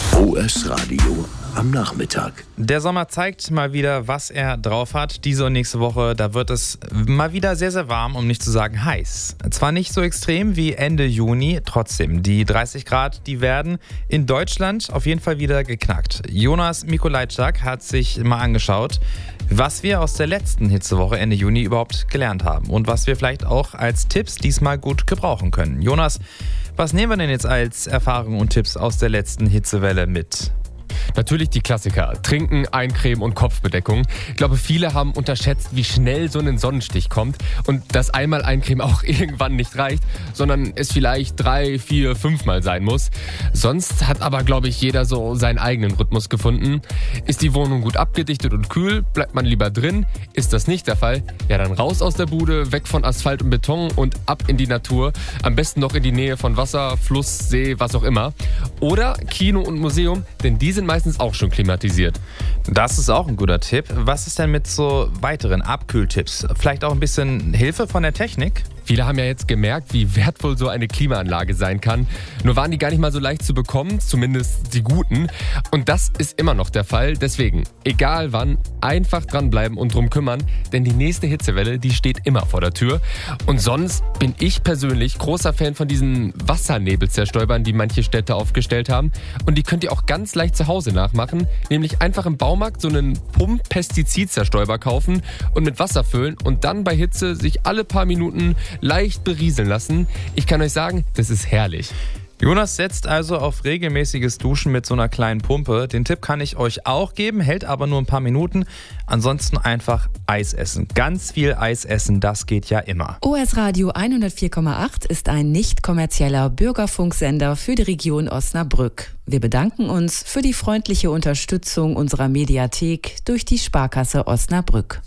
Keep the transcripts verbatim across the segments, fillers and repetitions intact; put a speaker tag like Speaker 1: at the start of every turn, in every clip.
Speaker 1: O S Radio am Nachmittag.
Speaker 2: Der Sommer zeigt mal wieder, was er drauf hat. Diese und nächste Woche, da wird es mal wieder sehr, sehr warm, um nicht zu sagen heiß. Zwar nicht so extrem wie Ende Juni, trotzdem, die dreißig Grad, die werden in Deutschland auf jeden Fall wieder geknackt. Jonas Mikolajczak hat sich mal angeschaut, was wir aus der letzten Hitzewoche Ende Juni überhaupt gelernt haben und was wir vielleicht auch als Tipps diesmal gut gebrauchen können. Jonas, was nehmen wir denn jetzt als Erfahrungen und Tipps aus der letzten Hitzewelle mit?
Speaker 3: Natürlich die Klassiker. Trinken, Eincremen und Kopfbedeckung. Ich glaube, viele haben unterschätzt, wie schnell so ein Sonnenstich kommt und dass einmal Eincremen auch irgendwann nicht reicht, sondern es vielleicht drei, vier, fünfmal sein muss. Sonst hat aber, glaube ich, jeder so seinen eigenen Rhythmus gefunden. Ist die Wohnung gut abgedichtet und kühl, bleibt man lieber drin. Ist das nicht der Fall, ja dann raus aus der Bude, weg von Asphalt und Beton und ab in die Natur. Am besten noch in die Nähe von Wasser, Fluss, See, was auch immer. Oder Kino und Museum, denn die sind meistens auch schon klimatisiert.
Speaker 2: Das ist auch ein guter Tipp. Was ist denn mit so weiteren Abkühltipps? Vielleicht auch ein bisschen Hilfe von der Technik?
Speaker 3: Viele haben ja jetzt gemerkt, wie wertvoll so eine Klimaanlage sein kann. Nur waren die gar nicht mal so leicht zu bekommen, zumindest die guten. Und das ist immer noch der Fall. Deswegen, egal wann, einfach dranbleiben und drum kümmern. Denn die nächste Hitzewelle, die steht immer vor der Tür. Und sonst bin ich persönlich großer Fan von diesen Wassernebelzerstäubern, die manche Städte aufgestellt haben. Und die könnt ihr auch ganz leicht zu Hause nachmachen. Nämlich einfach im Baumarkt so einen Pump-Pestizidzerstäuber kaufen und mit Wasser füllen und dann bei Hitze sich alle paar Minuten leicht berieseln lassen. Ich kann euch sagen, das ist herrlich.
Speaker 2: Jonas setzt also auf regelmäßiges Duschen mit so einer kleinen Pumpe. Den Tipp kann ich euch auch geben, hält aber nur ein paar Minuten. Ansonsten einfach Eis essen. Ganz viel Eis essen, das geht ja immer.
Speaker 4: O S Radio hundertvier Komma acht ist ein nicht kommerzieller Bürgerfunksender für die Region Osnabrück. Wir bedanken uns für die freundliche Unterstützung unserer Mediathek durch die Sparkasse Osnabrück.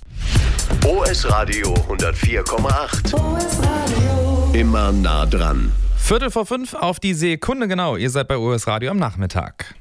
Speaker 1: O S Radio hundertvier Komma acht.
Speaker 5: O S Radio.
Speaker 1: Immer nah dran.
Speaker 2: Viertel vor fünf auf die Sekunde genau. Ihr seid bei O S Radio am Nachmittag.